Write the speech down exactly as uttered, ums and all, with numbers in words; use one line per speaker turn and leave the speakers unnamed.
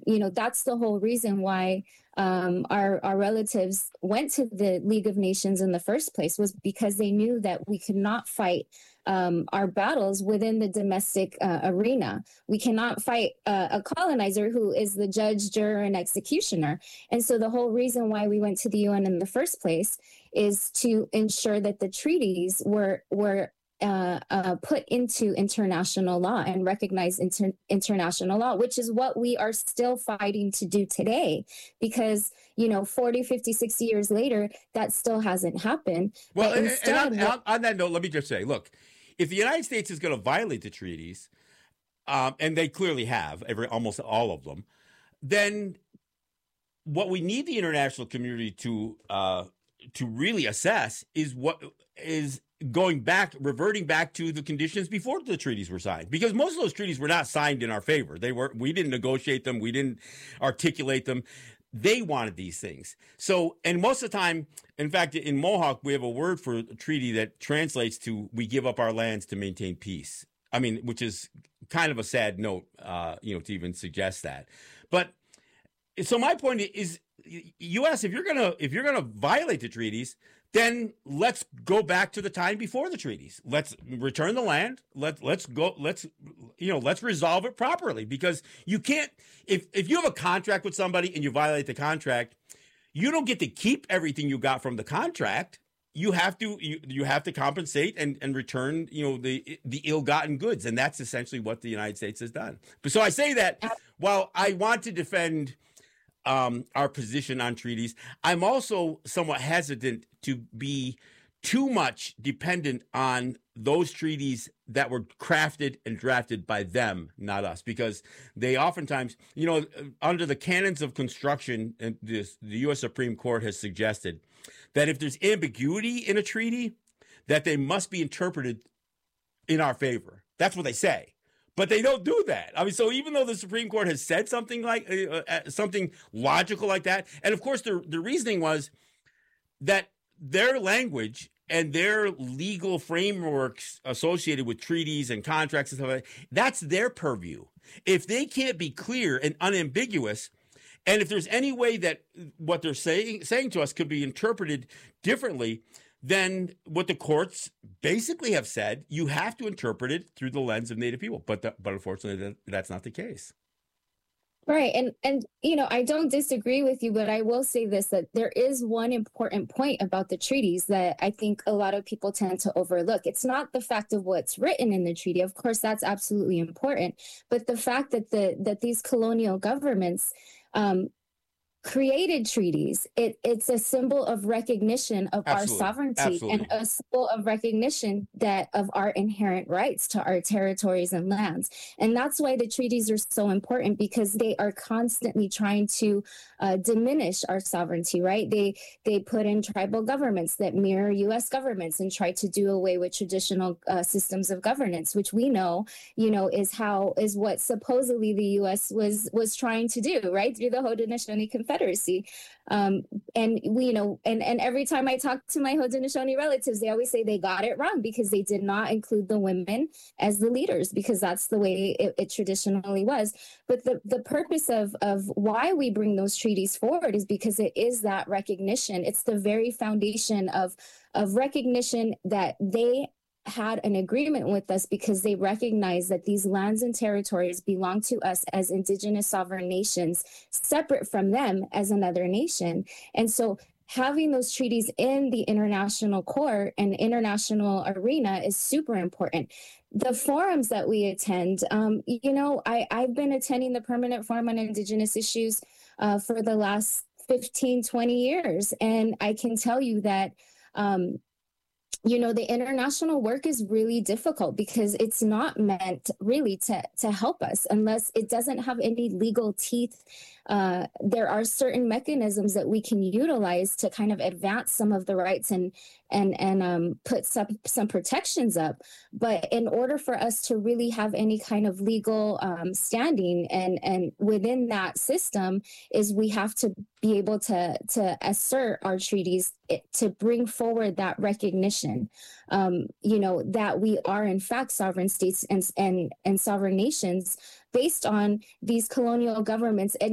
you know, that's the whole reason why um, our, our relatives went to the League of Nations in the first place, was because they knew that we could not fight um, our battles within the domestic uh, arena. We cannot fight uh, a colonizer who is the judge, juror, and executioner. And so the whole reason why we went to the U N in the first place is to ensure that the treaties were were uh, uh, put into international law and recognize inter- international law, which is what we are still fighting to do today. Because, you know, forty, fifty, sixty years later, that still hasn't happened.
Well,
but
and,
instead,
and on, on that note, let me just say, look, if the United States is going to violate the treaties, um, and they clearly have, every almost all of them, then what we need the international community to uh, to really assess is what is going back, reverting back to the conditions before the treaties were signed, because most of those treaties were not signed in our favor. They were, we didn't negotiate them. We didn't articulate them. They wanted these things. So, and most of the time, in fact, in Mohawk, we have a word for a treaty that translates to, we give up our lands to maintain peace. I mean, which is kind of a sad note, uh, you know, to even suggest that. But so my point is, U S, if you're going to, if you're going to violate the treaties, then let's go back to the time before the treaties. Let's return the land. Let, let's go. Let's, you know, let's resolve it properly, because you can't, if, if you have a contract with somebody and you violate the contract, you don't get to keep everything you got from the contract. You have to, you, you have to compensate and, and return, you know, the, the ill-gotten goods. And that's essentially what the United States has done. But so I say that while I want to defend Um, our position on treaties, I'm also somewhat hesitant to be too much dependent on those treaties that were crafted and drafted by them, not us, because they oftentimes, you know, under the canons of construction, and this, the U S Supreme Court has suggested that if there's ambiguity in a treaty, that they must be interpreted in our favor. That's what they say. But they don't do that. I mean, so even though the Supreme Court has said something like uh, uh, something logical like that, and of course the the reasoning was that their language and their legal frameworks associated with treaties and contracts and stuff like that, that's their purview. If they can't be clear and unambiguous, and if there's any way that what they're saying saying to us could be interpreted differently, then what the courts basically have said, you have to interpret it through the lens of Native people. But the, but unfortunately, that, that's not the case.
Right. And, and, you know, I don't disagree with you, but I will say this, that there is one important point about the treaties that I think a lot of people tend to overlook. It's not the fact of what's written in the treaty. Of course, that's absolutely important. But the fact that the that these colonial governments um, created treaties, it, it's a symbol of recognition of Absolutely. Our sovereignty Absolutely. And a symbol of recognition that of our inherent rights to our territories and lands. And that's why the treaties are so important, because they are constantly trying to uh, diminish our sovereignty, right? They they put in tribal governments that mirror U S governments and try to do away with traditional uh, systems of governance, which we know, you know, is how is what supposedly the U S was was trying to do, right? Through the Haudenosaunee Confederacy. Confederacy. Um, and we, you know, and, and every time I talk to my Haudenosaunee relatives, they always say they got it wrong because they did not include the women as the leaders, because that's the way it, it traditionally was. But the, the purpose of, of why we bring those treaties forward is because it is that recognition. It's the very foundation of, of recognition that they had an agreement with us, because they recognize that these lands and territories belong to us as indigenous sovereign nations, separate from them as another nation. And so having those treaties in the international court and international arena is super important. The forums that we attend, um, you know, I, I've been attending the Permanent Forum on Indigenous Issues uh, for the last fifteen, twenty years. And I can tell you that um, you know, the international work is really difficult because it's not meant really to, to help us unless it doesn't have any legal teeth. Uh, there are certain mechanisms that we can utilize to kind of advance some of the rights and and and um, put some some protections up. But in order for us to really have any kind of legal um, standing and and within that system, is we have to be able to to assert our treaties to bring forward that recognition, um, you know, that we are in fact sovereign states and and and sovereign nations based on these colonial governments. And